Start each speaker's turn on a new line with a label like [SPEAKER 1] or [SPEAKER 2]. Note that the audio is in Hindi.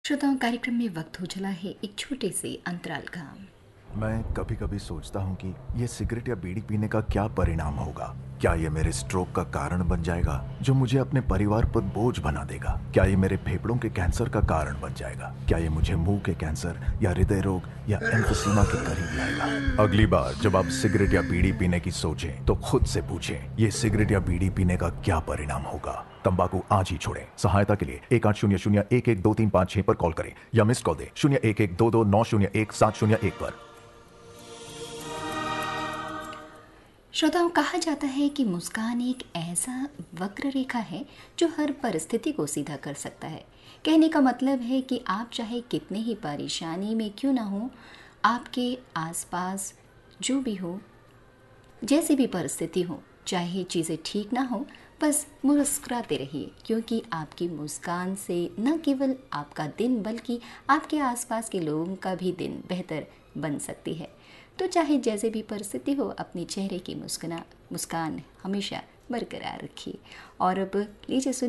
[SPEAKER 1] श्रोताओं, कार्यक्रम में वक्त हो चला है एक छोटे से अंतराल का।
[SPEAKER 2] मैं कभी कभी सोचता हूँ कि ये सिगरेट या बीड़ी पीने का क्या परिणाम होगा। क्या ये मेरे स्ट्रोक का कारण बन जाएगा जो मुझे अपने परिवार पर बोझ बना देगा? क्या ये मेरे फेफड़ों के कैंसर का कारण बन जाएगा? क्या ये मुझे मुंह के कैंसर या हृदय रोग या एम्फोसीमा के करीब लाएगा? अगली बार जब आप सिगरेट या बीड़ी पीने की सोचें तो खुद से पूछें, ये सिगरेट या बीड़ी पीने का क्या परिणाम होगा? तंबाकू आज ही छोड़ें। सहायता के लिए 1800 112355 पर कॉल करें या मिस कॉल दें 01122901 पर।
[SPEAKER 1] श्रोताओं, कहा जाता है कि मुस्कान एक ऐसा वक्र रेखा है जो हर परिस्थिति को सीधा कर सकता है। कहने का मतलब है कि आप चाहे कितने ही परेशानी में क्यों ना हो, आपके आसपास जो भी हो, जैसी भी परिस्थिति हो, चाहे चीज़ें ठीक ना हो, बस मुस्कुराते रहिए, क्योंकि आपकी मुस्कान से न केवल आपका दिन बल्कि आपके आसपास के लोगों का भी दिन बेहतर बन सकती है। तो चाहे जैसे भी परिस्थिति हो, अपने चेहरे की मुस्कान हमेशा बरकरार रखिए। और अब लीजिए